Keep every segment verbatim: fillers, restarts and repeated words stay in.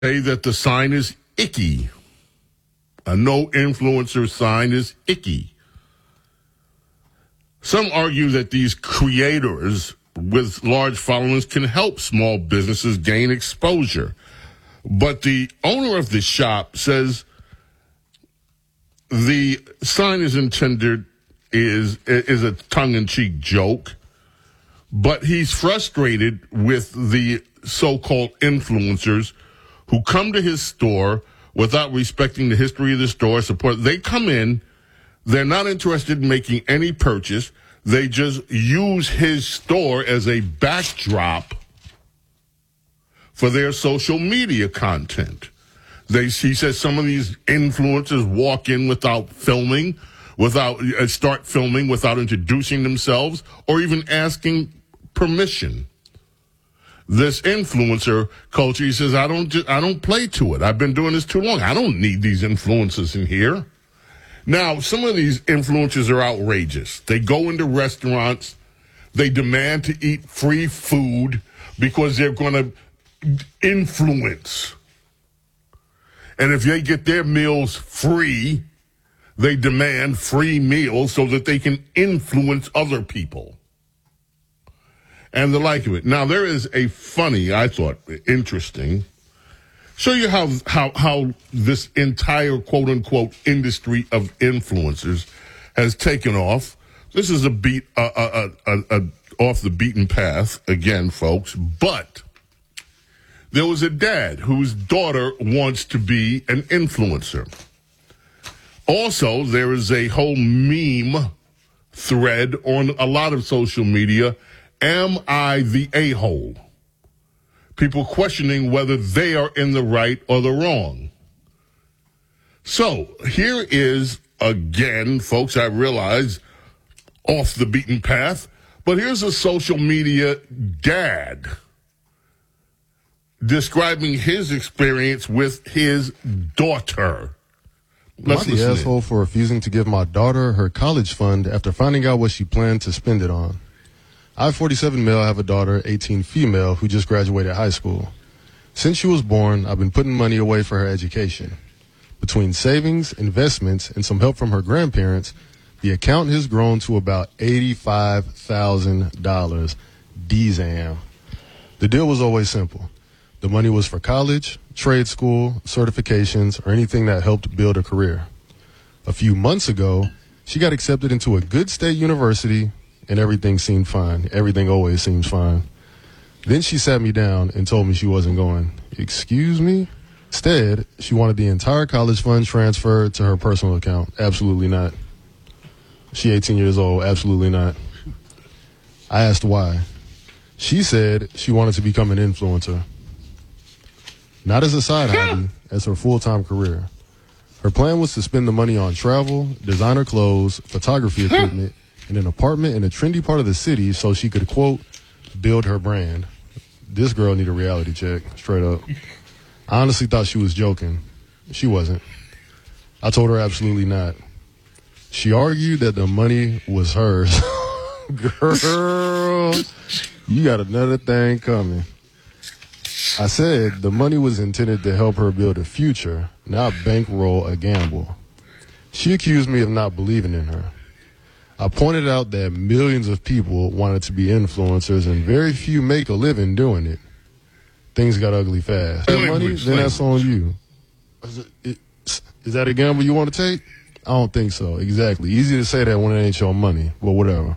say that the sign is icky. A no influencer sign is icky. Some argue that these creators with large followings can help small businesses gain exposure. But the owner of the shop says the sign is intended is is a tongue-in-cheek joke, but he's frustrated with the so-called influencers who come to his store without respecting the history of the store, support. They come in, they're not interested in making any purchase. They just use his store as a backdrop for their social media content. They, he says some of these influencers walk in without filming, without uh, start filming without introducing themselves or even asking permission. This influencer culture, he says, I don't, just, I don't play to it. I've been doing this too long. I don't need these influencers in here. Now, some of these influencers are outrageous. They go into restaurants, they demand to eat free food because they're going to influence. And if they get their meals free, they demand free meals so that they can influence other people. And the like of it. Now, there is a funny, I thought, interesting, show you how how how this entire quote-unquote industry of influencers has taken off. This is a beat, uh, uh, uh, uh, uh, off the beaten path, again, folks, but there was a dad whose daughter wants to be an influencer. Also, there is a whole meme thread on a lot of social media. Am I the a-hole? People questioning whether they are in the right or the wrong. So, here is, again, folks, I realize, off the beaten path, but here's a social media dad describing his experience with his daughter. Let's Am I the asshole for refusing to give my daughter her college fund after finding out what she planned to spend it on? I, forty-seven male, have a daughter, eighteen female, who just graduated high school. Since she was born, I've been putting money away for her education. Between savings, investments, and some help from her grandparents, the account has grown to about eighty-five thousand dollars. D-Zam. The deal was always simple. The money was for college, trade school, certifications, or anything that helped build a career. A few months ago, she got accepted into a good state university, and everything seemed fine. Everything always seems fine. Then she sat me down and told me she wasn't going. Excuse me? Instead, she wanted the entire college fund transferred to her personal account. Absolutely not. She eighteen years old. Absolutely not. I asked why. She said she wanted to become an influencer. Not as a side hobby, as her full-time career. Her plan was to spend the money on travel, designer clothes, photography equipment, and an apartment in a trendy part of the city so she could, quote, build her brand. This girl need a reality check, straight up. I honestly thought she was joking. She wasn't. I told her absolutely not. She argued that the money was hers. Girl, you got another thing coming. I said the money was intended to help her build a future, not bankroll a gamble. She accused me of not believing in her. I pointed out that millions of people wanted to be influencers and very few make a living doing it. Things got ugly fast. That money, then that's on you. Is, it, is that a gamble you want to take? I don't think so. Exactly. Easy to say that when it ain't your money, but whatever.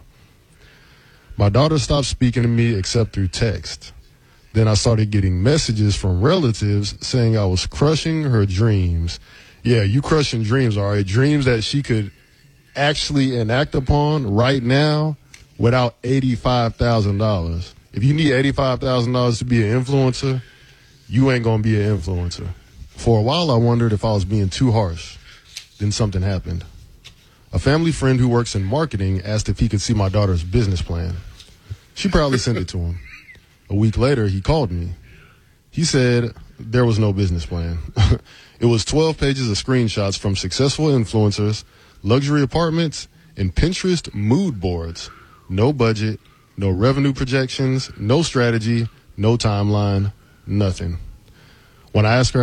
My daughter stopped speaking to me except through text. Then I started getting messages from relatives saying I was crushing her dreams. Yeah, you crushing dreams, all right? Dreams that she could actually enact upon right now without eighty-five thousand dollars. If you need eighty-five thousand dollars to be an influencer, you ain't going to be an influencer. For a while, I wondered if I was being too harsh. Then something happened. A family friend who works in marketing asked if he could see my daughter's business plan. She proudly sent it to him. A week later, he called me. He said there was no business plan. It was twelve pages of screenshots from successful influencers, luxury apartments, and Pinterest mood boards. No budget, no revenue projections, no strategy, no timeline, nothing. When I ask her